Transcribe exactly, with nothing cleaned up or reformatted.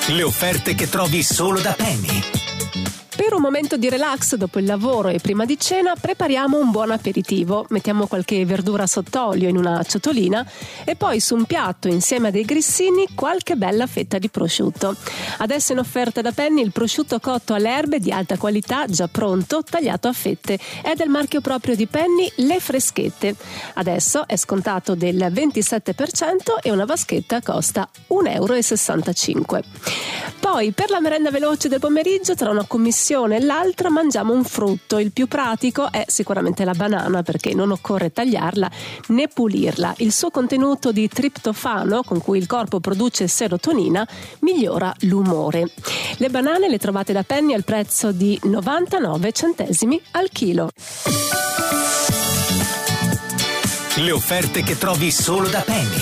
Le offerte che trovi solo da Penny. Per un momento di relax dopo il lavoro e prima di cena prepariamo un buon aperitivo. Mettiamo qualche verdura sott'olio in una ciotolina e poi su un piatto insieme a dei grissini qualche bella fetta di prosciutto. Adesso in offerta da Penny il prosciutto cotto alle erbe di alta qualità già pronto, tagliato a fette. È del marchio proprio di Penny, Le Freschette. Adesso è scontato del ventisette per cento e una vaschetta costa un euro e sessantacinque. Poi per la merenda veloce del pomeriggio, tra una commissione e l'altra, mangiamo un frutto. Il più pratico è sicuramente la banana, perché non occorre tagliarla né pulirla. Il suo contenuto di triptofano, con cui il corpo produce serotonina, migliora l'umore. Le banane le trovate da Penny al prezzo di novantanove centesimi al chilo. Le offerte che trovi solo da Penny.